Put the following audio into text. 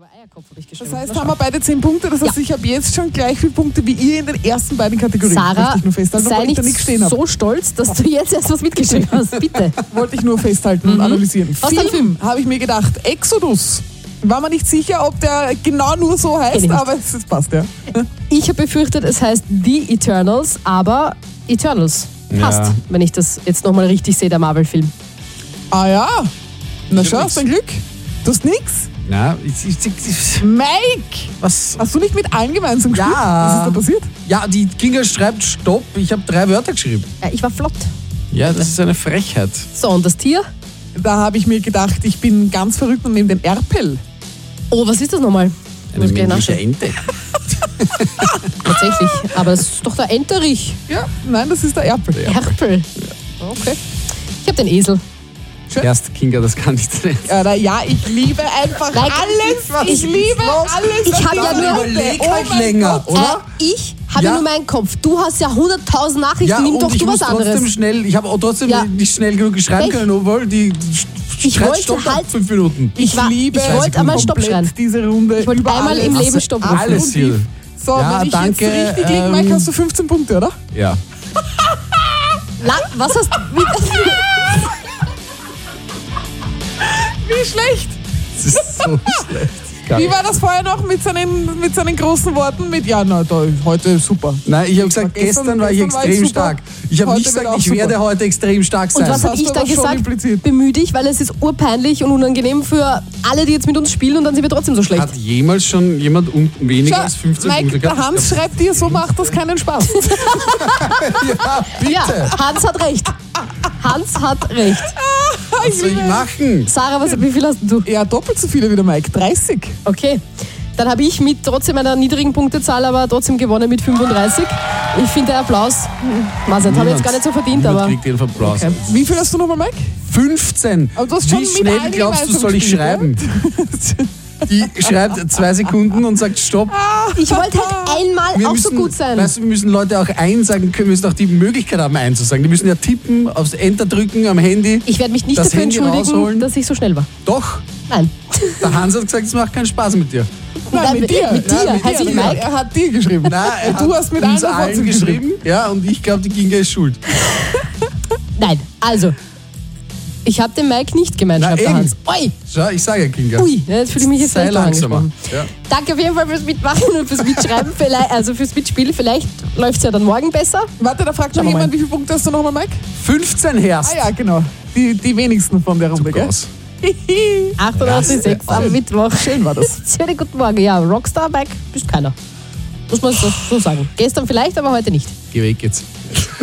Aber Eierkopf habe ich geschrieben. Das heißt, haben wir beide 10 Punkte. Das heißt, ich habe jetzt schon gleich viele Punkte wie ihr in den ersten beiden Kategorien. Sarah, sei nicht nicht so stolz, dass du jetzt erst was mitgeschrieben hast. Bitte. Wollte ich nur festhalten und analysieren. Was dann Film, habe ich mir gedacht, Exodus. War mir nicht sicher, ob der genau nur so heißt, aber es passt, ja. Ich habe befürchtet, es heißt The Eternals, aber Eternals passt, wenn ich das jetzt nochmal richtig sehe, der Marvel-Film. Ah ja, na schau, hast du ein Glück. Du hast nix. Na, Mike! was? Hast du nicht mit allen gemeinsam gespielt? Ja. Was ist da passiert? Ja, die Kinga schreibt Stopp. Ich habe 3 Wörter geschrieben. Ja, ich war flott. Ja, das ist eine Frechheit. So, und das Tier? Da habe ich mir gedacht, ich bin ganz verrückt und nehme den Erpel. Oh, was ist das nochmal? Eine männliche Ente. Tatsächlich, aber das ist doch der Enterich. Ja, nein, das ist der Erpel. Erpel. Okay. Ich habe den Esel. Erst Kinga, das kann nicht sein. Ja, ich liebe einfach Nein, alles. Ich liebe alles. Ich habe ja nur... Überleg Oh halt mein länger, Gott. oder? Ich habe Ja. nur meinen Kopf. Du hast ja 100.000 Nachrichten. Nimm und doch ich du muss was trotzdem anderes. schnell, ich habe auch trotzdem Ja. nicht schnell genug schreiben können, obwohl die Ich schreit wollte Stopp nach halt- 5 Minuten. Ich wollte einmal Stopp komplett schreien. diese Runde. Ich wollte über einmal im alles. Leben Stopp rufen. Alles hier. So, Ja, wenn ich danke, jetzt richtig liege, Mike, hast du 15 Punkte, oder? Ja. Was hast du... Wie schlecht. Das ist so schlecht. Gar Wie nicht. war das vorher noch mit seinen großen Worten? Heute super. Nein, ich habe gesagt, gestern war ich extrem super. stark. Ich habe Heute nicht gesagt, wird auch ich super. werde heute extrem stark sein. Und was habe hast ich du dann aber schon gesagt? impliziert. Bemühe dich, weil es ist urpeinlich und unangenehm für alle, die jetzt mit uns spielen und dann sind wir trotzdem so schlecht. Hat jemals schon jemand weniger als 15 Mike, Punkte der gehabt? Hans schreibt dir, so macht das keinen Spaß. Ja, bitte. Ja, Hans hat recht. Hans hat recht. Was soll ich machen? Sarah, wie viel hast du? Ja, doppelt so viele wie der Mike. 30. Okay. Dann habe ich mit trotzdem einer niedrigen Punktezahl, aber trotzdem gewonnen mit 35. Ich finde der Applaus, habe ich jetzt gar nicht so verdient, Niemand aber... kriegt den Applaus. Okay. Wie viel hast du nochmal, Mike? 15. Aber du hast schon Wie mit schnell allen glaubst du, gemeinsam soll ich gespielt, schreiben? Die schreibt 2 Sekunden und sagt Stopp. Ich wollte halt einmal auch so gut sein. Weißt du, wir müssen Leute auch einsagen können, müssen auch die Möglichkeit haben einzusagen. Die müssen ja tippen, aufs Enter drücken am Handy. Ich werde mich nicht das dafür Handy entschuldigen, rausholen. dass ich so schnell war. Doch, Nein. der Hans hat gesagt, es macht keinen Spaß mit dir. Nein, mit dir. Mit dir. Nein, mit Heißt dir. ich Mike? Er hat dir geschrieben. Nein, er Du hast mit uns allen allen geschrieben. Ja, und ich glaube, die Kinga ist schuld. Nein. Also, ich habe den Mike nicht gemeint, Na, schreibt der eben. Hans. Ui, Schau, ich sage ja, Kinga. ui. Ja, jetzt fühle ich mich jetzt Sei nicht langsamer. angesprochen. Ja. Danke auf jeden Fall fürs Mitmachen und fürs Mitschreiben, also fürs Mitspielen. Vielleicht läuft es ja dann morgen besser. Warte, da fragt noch Schauen wir jemand, wie viele Punkte hast du nochmal, Mike? 15 Herst. Ah ja, genau. Die wenigsten von der Runde, gell? Groß. 88,6 am Mittwoch. Schön war das. Schönen guten Morgen. Ja, Rockstar, Mike, bist keiner. Muss man so sagen. Gestern vielleicht, aber heute nicht. Geh weg jetzt.